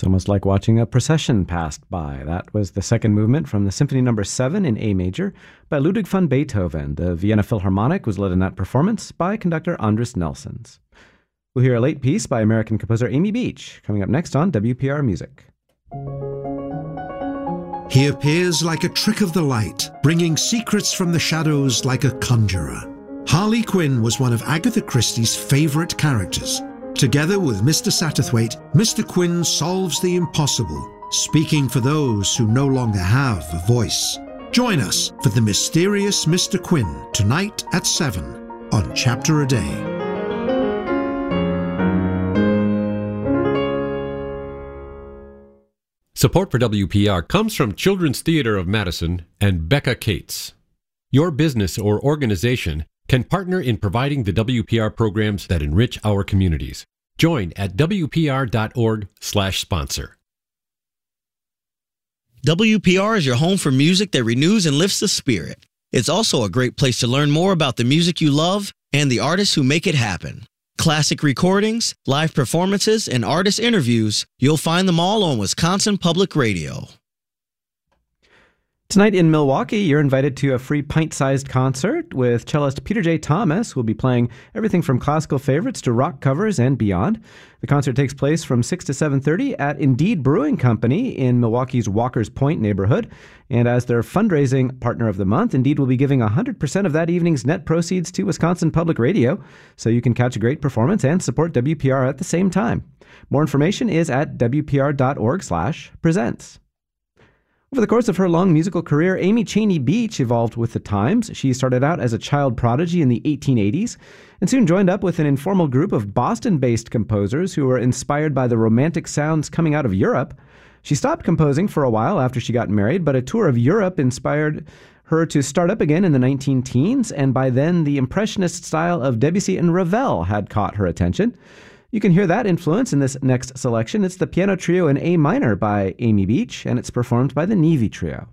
It's almost like watching a procession pass by. That was the second movement from the Symphony No. 7 in A major by Ludwig van Beethoven. The Vienna Philharmonic was led in that performance by conductor Andris Nelsons. We'll hear a late piece by American composer Amy Beach, coming up next on WPR Music. He appears like a trick of the light, bringing secrets from the shadows like a conjurer. Harley Quinn was one of Agatha Christie's favorite characters. Together with Mr. Satterthwaite, Mr. Quinn solves the impossible, speaking for those who no longer have a voice. Join us for The Mysterious Mr. Quinn tonight at 7 on Chapter a Day. Support for WPR comes from Children's Theater of Madison and Becca Cates. Your business or organization can partner in providing the WPR programs that enrich our communities. Join at WPR.org/sponsor. WPR is your home for music that renews and lifts the spirit. It's also a great place to learn more about the music you love and the artists who make it happen. Classic recordings, live performances, and artist interviews, you'll find them all on Wisconsin Public Radio. Tonight in Milwaukee, you're invited to a free pint-sized concert with cellist Peter J. Thomas, who will be playing everything from classical favorites to rock covers and beyond. The concert takes place from 6 to 7:30 at Indeed Brewing Company in Milwaukee's Walker's Point neighborhood. And as their fundraising partner of the month, Indeed will be giving 100% of that evening's net proceeds to Wisconsin Public Radio, so you can catch a great performance and support WPR at the same time. More information is at WPR.org/presents. Over the course of her long musical career, Amy Cheney Beach evolved with the times. She started out as a child prodigy in the 1880s and soon joined up with an informal group of Boston-based composers who were inspired by the romantic sounds coming out of Europe. She stopped composing for a while after she got married, but a tour of Europe inspired her to start up again in the 19-teens, and by then the impressionist style of Debussy and Ravel had caught her attention. You can hear that influence in this next selection. It's the piano trio in A minor by Amy Beach, and it's performed by the Neve Trio.